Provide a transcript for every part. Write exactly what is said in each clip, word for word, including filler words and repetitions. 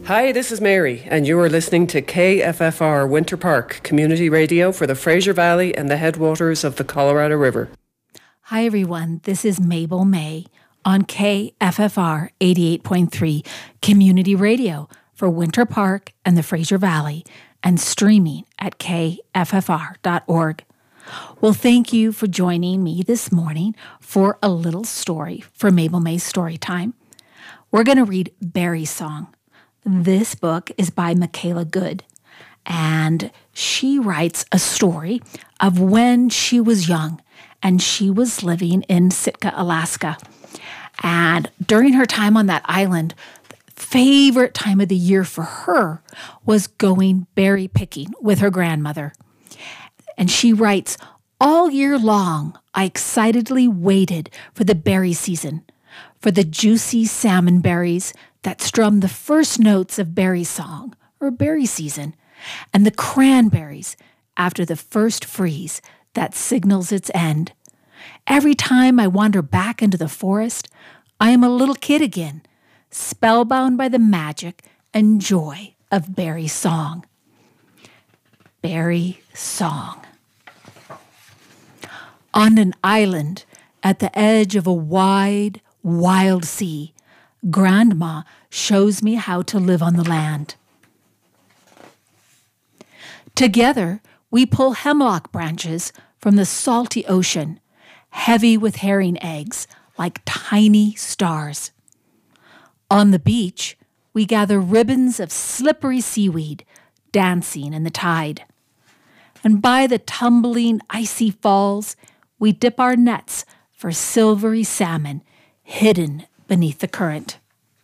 Hi, this is Mary, and you are listening to K F F R Winter Park, community radio for the Fraser Valley and the headwaters of the Colorado River. Hi, everyone. This is Mabel May on K F F R eighty-eight point three, community radio for Winter Park and the Fraser Valley, and streaming at K F F R dot org. Well, thank you for joining me this morning for a little story for Mabel May's Storytime. We're going to read Berry Song. This book is by Michaela Good, and she writes a story of when she was young and she was living in Sitka, Alaska. And during her time on that island, favorite time of the year for her was going berry picking with her grandmother. And she writes, all year long, I excitedly waited for the berry season, for the juicy salmon berries that strum the first notes of berry song or berry season, and the cranberries after the first freeze that signals its end. Every time I wander back into the forest, I am a little kid again, spellbound by the magic and joy of berry song. Berry Song. On an island at the edge of a wide, wild sea, Grandma shows me how to live on the land. Together, we pull hemlock branches from the salty ocean, heavy with herring eggs like tiny stars. On the beach, we gather ribbons of slippery seaweed dancing in the tide. And by the tumbling, icy falls, we dip our nets for silvery salmon hidden beneath the current.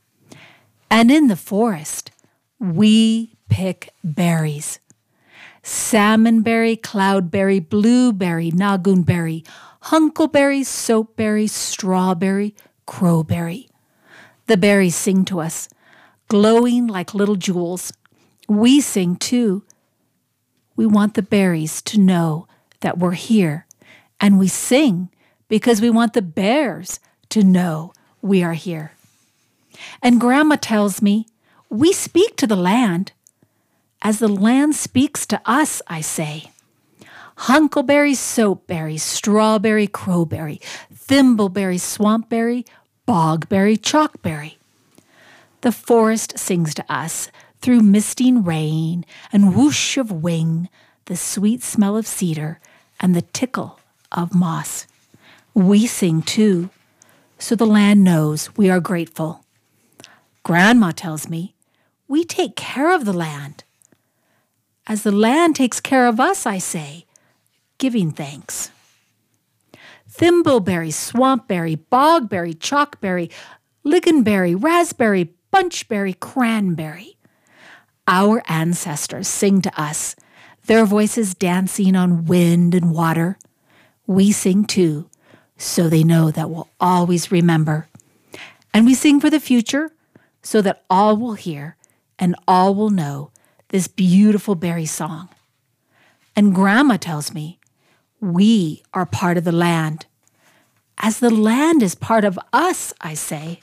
And in the forest, we pick berries. Salmonberry, cloudberry, blueberry, nagoonberry, hunkleberry, soapberry, strawberry, crowberry. The berries sing to us, glowing like little jewels. We sing too. We want the berries to know that we're here, and we sing because we want the bears to know we are here. And Grandma tells me, we speak to the land as the land speaks to us, I say. Hunkleberry, soapberry, strawberry, crowberry, thimbleberry, swampberry, bogberry, chalkberry. The forest sings to us through misting rain and whoosh of wing, the sweet smell of cedar and the tickle of moss. We sing too, so the land knows we are grateful. Grandma tells me we take care of the land. As the land takes care of us, I say, giving thanks. Thimbleberry, swampberry, bogberry, chalkberry, ligonberry, raspberry, bunchberry, cranberry. Our ancestors sing to us, their voices dancing on wind and water. We sing too, so they know that we'll always remember. And we sing for the future, so that all will hear and all will know this beautiful berry song. And Grandma tells me, we are part of the land. As the land is part of us, I say.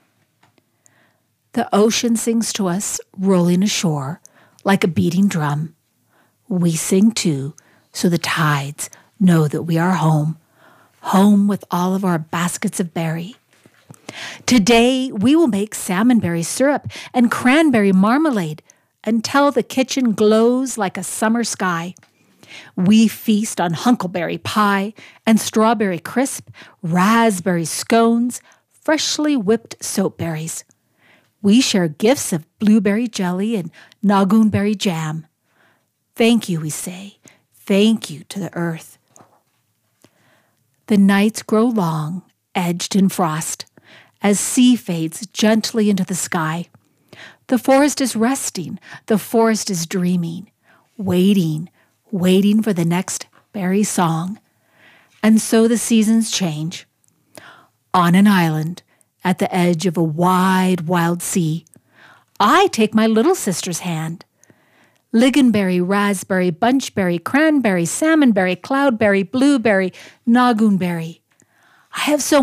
The ocean sings to us, rolling ashore like a beating drum. We sing too, so the tides know that we are home, home with all of our baskets of berry. Today, we will make salmonberry syrup and cranberry marmalade until the kitchen glows like a summer sky. We feast on hunkleberry pie and strawberry crisp, raspberry scones, freshly whipped soapberries. We share gifts of blueberry jelly and nagoonberry jam. Thank you, we say. Thank you to the earth. The nights grow long, edged in frost, as sea fades gently into the sky. The forest is resting, the forest is dreaming, waiting, waiting for the next berry song. And so the seasons change. On an island, at the edge of a wide, wild sea, I take my little sister's hand. Ligonberry, raspberry, bunchberry, cranberry, salmonberry, cloudberry, blueberry, nagoonberry. I have so